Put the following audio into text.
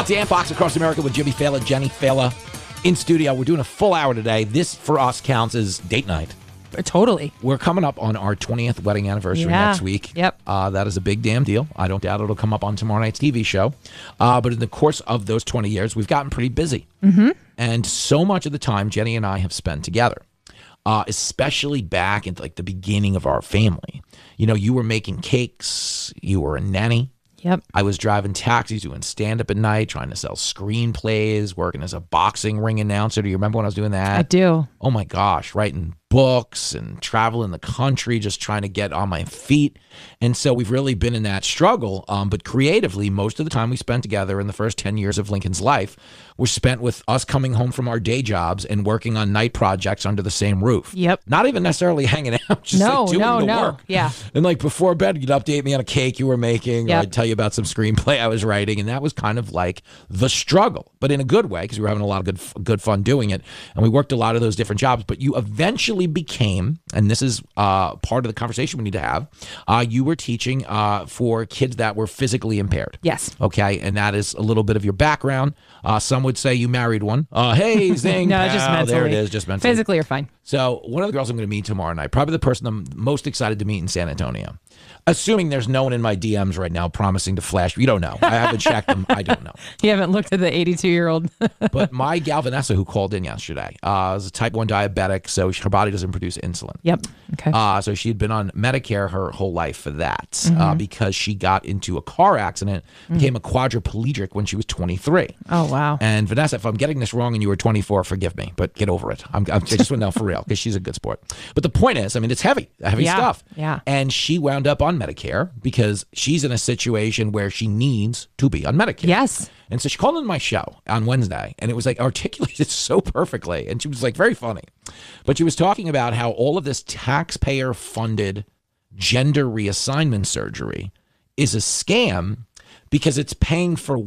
Dan Fox Across America with Jimmy Fallon, Jenny Fallon in studio. We're doing a full hour today. This, for us, counts as date night. Totally. We're coming up on our 20th wedding anniversary next week. Yep. That is a big damn deal. I don't doubt it'll come up on tomorrow night's TV show. But in the course of those 20 years, we've gotten pretty busy. Mm-hmm. And so much of the time Jenny and I have spent together, especially back in like the beginning of our family. You know, you were making cakes. You were a nanny. Yep. I was driving taxis, doing stand-up at night, trying to sell screenplays, working as a boxing ring announcer. Do you remember when I was doing that? I do. Oh, my gosh, writing books and traveling the country, just trying to get on my feet. And so we've really been in that struggle. But creatively, most of the time we spent together in the first 10 years of Lincoln's life was spent with us coming home from our day jobs and working on night projects under the same roof. Yep. Not even necessarily hanging out, just like doing the work. Yeah. And like before bed, you'd update me on a cake you were making, Yep. or I'd tell you about some screenplay I was writing. And that was kind of like the struggle, but in a good way, because we were having a lot of good fun doing it. And we worked a lot of those different jobs. But you eventually became, and this is part of the conversation we need to have, you were teaching for kids that were physically impaired. Yes. Okay. And that is a little bit of your background. Some would say you married one. Hey, zing. No, just mentally. There it is, just mentally. Physically, you're fine. So one of the girls I'm going to meet tomorrow night, probably the person I'm most excited to meet in San Antonio. Assuming there's no one in my DMs right now promising to flash. You don't know. I haven't checked them. I don't know. You haven't looked at the 82-year-old. But my gal Vanessa, who called in yesterday, is a type 1 diabetic, so her body doesn't produce insulin. Yep. Okay. So she had been on Medicare her whole life for that because she got into a car accident, became a quadriplegic when she was 23. Oh, wow. And Vanessa, if I'm getting this wrong and you were 24, forgive me, but get over it. I just want to know for real because she's a good sport. But the point is, I mean, it's heavy stuff. Yeah. And she wound up on Medicare because she's in a situation where she needs to be on Medicare. Yes. And so she called in my show on Wednesday, and it was like articulated so perfectly. And she was like very funny. But she was talking about how all of this taxpayer-funded gender reassignment surgery is a scam because it's paying for